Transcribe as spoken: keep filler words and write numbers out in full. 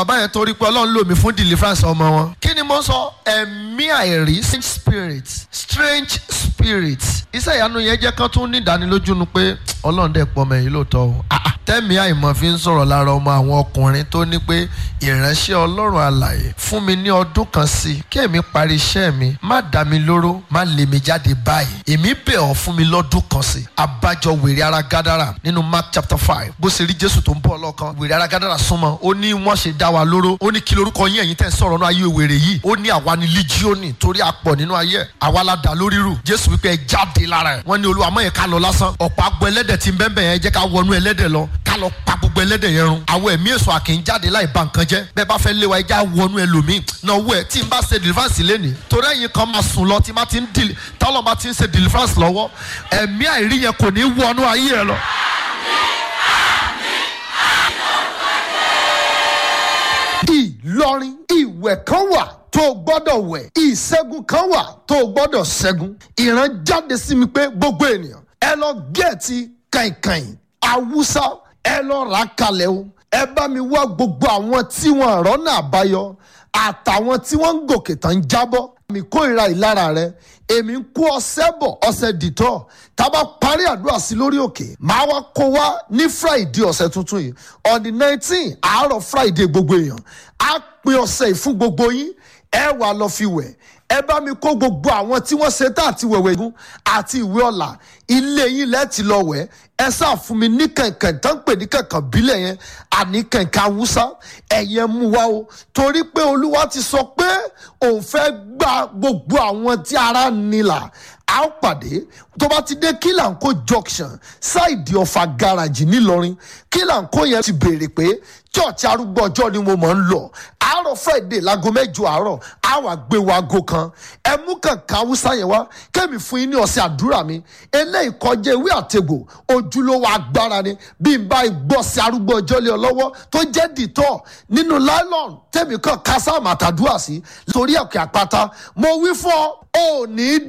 bàbá yẹn torí pé ọlọ́run lò mí fún deliverance ọmọ wọn. kí ni mo sọ? ẹ̀mí àìrí strange spirit strange spirit. iṣẹ́ ìyanu yẹn jẹ́ kán tún ní ìdánilójú nu pé ọlọ́run dẹ̀ pọ̀ mẹ́yìn lóòótọ́ o. tẹ́mi àìmọ̀ fi ń sọ̀rọ̀ lára ọmọ àwọn ọkùnrin tó ní pé ìránṣẹ́ ọlọ́run alààyè fún mi ní ọdún kan sí kí èmi parí iṣẹ́ mi, má dá mi lóró, má lé mi jáde báyìí. èmi bẹ̀ ọ́ fún mi lọ́dún kan sí. abájọ wèrè ara Gádárà nínú Mark chapter five bó ṣe rí Jésù tó ń bọ̀ lọ́kàn, wèrè ara Gádárà súnmọ́, ó ní wọ́n ṣe dá wa lóró, ó ní kí lorúkọ yín ẹ̀yin tẹ́ ń sọ̀rọ̀ náà ayé wèrè yìí, ó ní àwa ni líjíọ́nì torí a pọ̀ nínú ayé, àwa la dà lórí rù. Jésù wípé ẹ jáde lára ẹ̀. wọ́n ní Olúwa mọ̀ yẹn ká lọ lásán, ọ̀pọ̀ agbo ẹlẹ́dẹ̀ tí ń bẹ́ẹ̀ bẹ́ẹ̀ yẹn jẹ́ ká wọnú ẹlẹ́dẹ̀ lọ, ká lọ pa gbogbo ẹlẹ́dẹ̀ yẹn run. àwọn ẹ̀mí èso àkìn jáde láì ba nǹkan jẹ́. bẹ́ẹ̀ bá fẹ́ lé wa ẹja wọnú ẹlòmíì náà wọ ẹ̀ tí n bá ṣe deliverance lẹ́nìí torí ẹ̀yin kan máa sùn lọ tí má ti ń dìlì tọ́lọ́ bá ti ń ṣe deliverance lọ́wọ́ ẹ̀mí àìrí yẹn kò ní wọnú ayé ẹ lọ. Ìlọrin ìwẹ̀ kan wà tó o gbọ́dọ̀ wẹ̀, ìṣẹ́gun kan wà tó o gbọ́dọ̀ ṣẹ́gun. ìran jáde sí mi pé gbogbo ènìyàn ẹ lọ gẹ̀ẹ́tì kàìnkàìn Haúsá ẹ lọ rà kalẹ̀ o. ẹ bá mi wá gbogbo àwọn tí wọ́n rọ́nà àbáyọ àtàwọn tí wọ́n ń gòkè tán ń jábọ́. mi kórìíra ìlara rẹ, èmi ń kó ọṣẹ bọ̀ ọṣẹ dìtọ̀. tá a bá parí àdúrà sí lórí òkè máa wá kó wá ní Friday ọ̀sẹ̀ tuntun yìí on the nineteen àárọ̀ Friday gbogbo èèyàn á pín ọṣẹ yìí fún gbogbo yín, ẹ wà lọ fi wẹ̀. ẹ bá mi kó gbogbo àwọn tí wọ́n ṣe tá àti wẹ̀wẹ̀ igun àti ìwé ọ̀la ilé yín lẹ́ẹ̀tì lọ wẹ̀. ẹ sáà fún mi ní kẹ̀kẹ́ tán pè ní kẹ̀kẹ́ bílẹ̀ yẹn àní kẹ̀kẹ́ Haúsá ẹ̀yẹ mú wa o, torí pé Olúwa ti sọ pé òun fẹ́ gba gbogbo àwọn tí ara nílà. a ó pàdé tó bá ti dé Kílàńkó junction ṣáìdì Ọ̀fà gáràjì nílọrin. Kílàńkó yẹn ti béèrè pé church arúgbó ọjọ́ ni mo máa ń lọ. àárọ̀ Friday láago mẹ́jọ àárọ̀ á wà gbé wa aago kan. ẹ mú kànká Haúsá yẹn wá kẹ́mi fún yín ní ọ̀sẹ̀ àdúrà mi. eléyìí kọjá ewé àtegbò ojúlówó agbára ni bí n bá gbọ́sẹ̀ arúgbó ọjọ́ lé ọ lọ́wọ́ tó jẹ́ dìtọ̀ nínú nylon tẹ́mi kan kásáàmù àtàdúrà sí torí ẹ̀kẹ́ àpáta. mo wí fún ọ ò ní